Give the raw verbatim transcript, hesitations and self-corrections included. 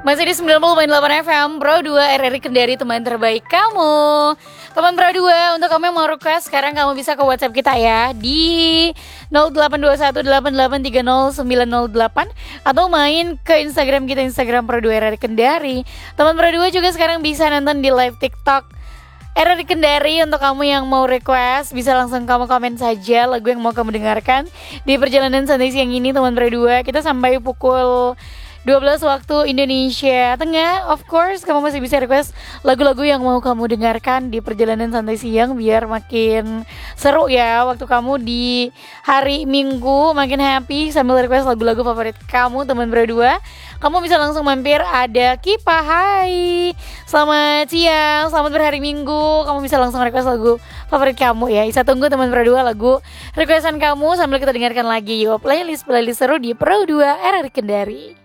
Masih di sembilan puluh koma delapan F M Pro dua R R I Kendari, teman terbaik kamu. Teman Pro dua, untuk kamu yang mau request, sekarang kamu bisa ke WhatsApp kita ya di nol delapan dua satu delapan delapan tiga nol sembilan nol delapan, atau main ke Instagram kita, Instagram Pro dua R R I Kendari. Teman Pro dua juga sekarang bisa nonton di live TikTok R R I Kendari. Untuk kamu yang mau request, bisa langsung kamu komen saja lagu yang mau kamu dengarkan di perjalanan santai siang ini, teman Pro dua. Kita sampai pukul dua belas waktu Indonesia Tengah. Of course, kamu masih bisa request lagu-lagu yang mau kamu dengarkan di perjalanan santai siang, biar makin seru ya waktu kamu di hari Minggu, makin happy sambil request lagu-lagu favorit kamu, teman Pro dua. Kamu bisa langsung mampir, ada Kipa. Hai, selamat siang, selamat berhari Minggu. Kamu bisa langsung request lagu favorit kamu ya. Bisa tunggu teman Pro dua lagu requestan kamu sambil kita dengarkan lagi. Yuk, playlist playlist seru di Pro dua R R I Kendari.